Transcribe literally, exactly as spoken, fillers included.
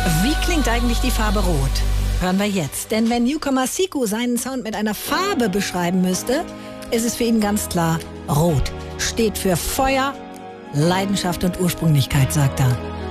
Wie klingt eigentlich die Farbe Rot? Hören wir jetzt. Denn wenn Newcomer Siku seinen Sound mit einer Farbe beschreiben müsste, ist es für ihn ganz klar: Rot steht für Feuer, Leidenschaft und Ursprünglichkeit, sagt er.